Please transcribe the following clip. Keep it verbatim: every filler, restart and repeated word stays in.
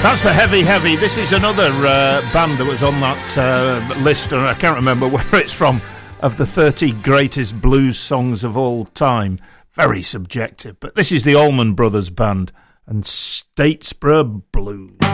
That's the Heavy Heavy. This is another uh, band that was on that uh, list, and I can't remember where it's from, of the thirty greatest blues songs of all time. Very subjective. But this is the Allman Brothers Band and Statesboro Blues.